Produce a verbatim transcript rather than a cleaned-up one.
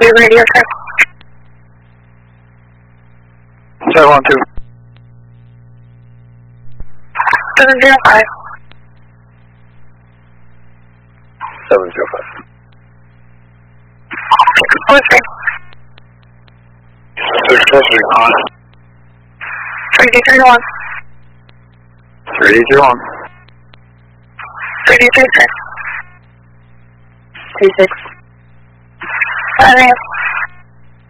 two radio check. seven one two. seven zero five. seven zero five. What's it? Six plus three on. three D three one. three D three one. three D three six. Three six. five A M.